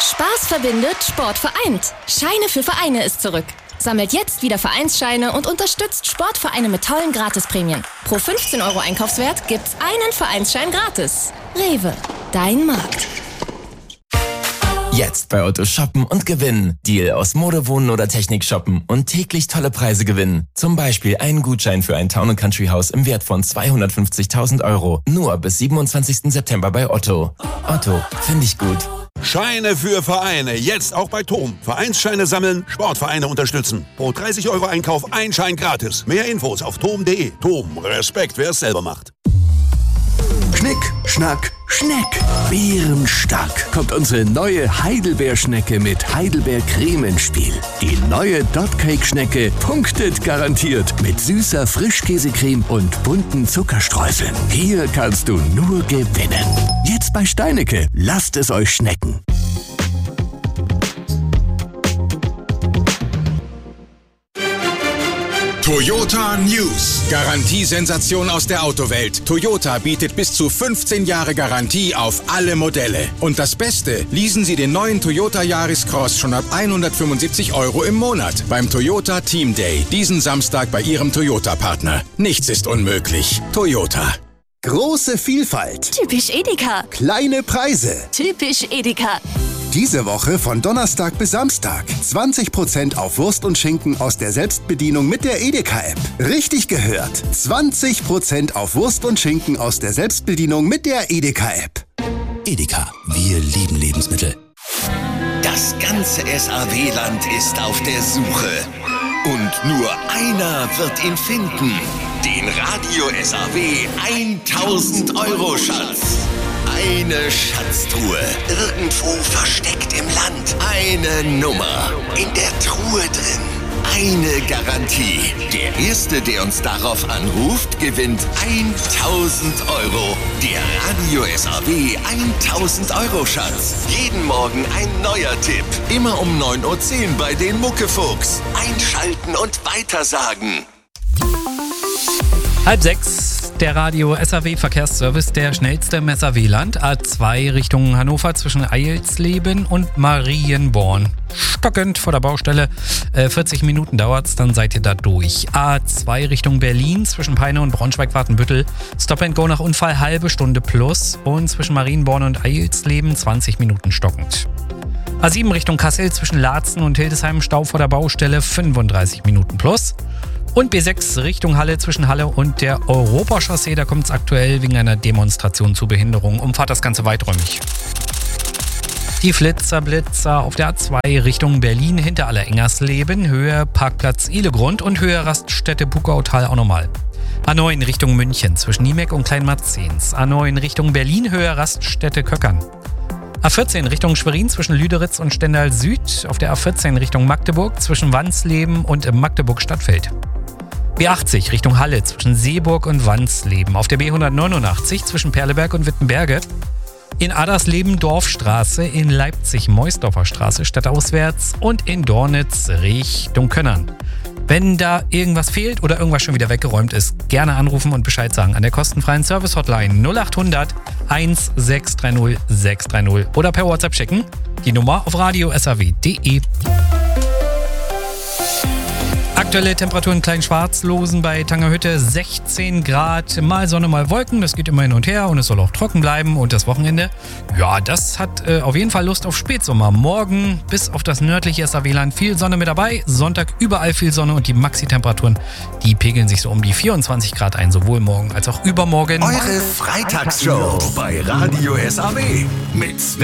Spaß verbindet, Sport vereint. Scheine für Vereine ist zurück. Sammelt jetzt wieder Vereinsscheine und unterstützt Sportvereine mit tollen Gratisprämien. Pro 15 € Einkaufswert gibt's einen Vereinsschein gratis. Rewe, dein Markt. Jetzt bei Otto shoppen und gewinnen. Deal aus Mode, Wohnen oder Technik shoppen und täglich tolle Preise gewinnen. Zum Beispiel einen Gutschein für ein Town & Country Haus im Wert von 250.000 €. Nur bis 27. September bei Otto. Otto, finde ich gut. Scheine für Vereine, jetzt auch bei TOM. Vereinsscheine sammeln, Sportvereine unterstützen. Pro 30 € Einkauf ein Schein gratis. Mehr Infos auf tom.de. TOM, Respekt, wer es selber macht. Schnick, Schnack, Schneck. Bärenstark kommt unsere neue Heidelbeerschnecke mit Heidelbeercreme ins Spiel. Die neue Dotcake-Schnecke punktet garantiert mit süßer Frischkäsecreme und bunten Zuckerstreuseln. Hier kannst du nur gewinnen. Jetzt bei Steinecke. Lasst es euch schmecken. Toyota News. Garantiesensation aus der Autowelt. Toyota bietet bis zu 15 Jahre Garantie auf alle Modelle. Und das Beste, leasen Sie den neuen Toyota Yaris Cross schon ab 175 € im Monat beim Toyota Team Day. Diesen Samstag bei Ihrem Toyota-Partner. Nichts ist unmöglich. Toyota. Große Vielfalt. Typisch Edeka. Kleine Preise. Typisch Edeka. Diese Woche von Donnerstag bis Samstag. 20% auf Wurst und Schinken aus der Selbstbedienung mit der Edeka-App. Richtig gehört. 20% auf Wurst und Schinken aus der Selbstbedienung mit der Edeka-App. Edeka, wir lieben Lebensmittel. Das ganze SAW-Land ist auf der Suche. Und nur einer wird ihn finden. Den Radio SAW 1000-€-Schatz. Eine Schatztruhe, irgendwo versteckt im Land. Eine Nummer, in der Truhe drin. Eine Garantie. Der Erste, der uns darauf anruft, gewinnt 1000 €. Der Radio SAW 1000-€-Schatz. Jeden Morgen ein neuer Tipp. Immer um 9:10 Uhr bei den Muckefuchs. Einschalten und weitersagen. 5:30, der Radio SAW Verkehrsservice, der schnellste im SAW-Land. A2 Richtung Hannover zwischen Eilsleben und Marienborn. Stockend vor der Baustelle. 40 Minuten dauert's, dann seid ihr da durch. A2 Richtung Berlin zwischen Peine und Braunschweig-Wartenbüttel. Stop and Go nach Unfall, halbe Stunde plus. Und zwischen Marienborn und Eilsleben 20 Minuten stockend. A7 Richtung Kassel zwischen Laatzen und Hildesheim, Stau vor der Baustelle, 35 Minuten plus. Und B6 Richtung Halle zwischen Halle und der Europachaussee, da kommt es aktuell wegen einer Demonstration zu Behinderung. Umfahrt das Ganze weiträumig. Die Blitzer auf der A2 Richtung Berlin hinter Allerengersleben, Höhe Parkplatz Ihlegrund und Höhe Raststätte Bukautal auch nochmal. A9 Richtung München zwischen Niemek und Kleinmarzens. A9 Richtung Berlin, Höhe Raststätte Köckern. A14 Richtung Schwerin zwischen Lüderitz und Stendal Süd. Auf der A14 Richtung Magdeburg zwischen Wansleben und Magdeburg Stadtfeld. B80 Richtung Halle zwischen Seeburg und Wansleben. Auf der B189 zwischen Perleberg und Wittenberge. In Adersleben Dorfstraße, in Leipzig Meusdorfer Straße stadtauswärts und in Dornitz Richtung Könnern. Wenn da irgendwas fehlt oder irgendwas schon wieder weggeräumt ist, gerne anrufen und Bescheid sagen an der kostenfreien Service-Hotline 0800 1630 630 oder per WhatsApp schicken. Die Nummer auf radiosaw.de. Aktuelle Temperaturen Klein-Schwarzlosen bei Tangerhütte 16 Grad, mal Sonne, mal Wolken. Das geht immer hin und her und es soll auch trocken bleiben. Und das Wochenende, ja, das hat auf jeden Fall Lust auf Spätsommer. Morgen bis auf das nördliche SAW-Land viel Sonne mit dabei. Sonntag überall viel Sonne und die Maxi-Temperaturen, die pegeln sich so um die 24 Grad ein, sowohl morgen als auch übermorgen. Eure Freitagsshow bei Radio SAW mit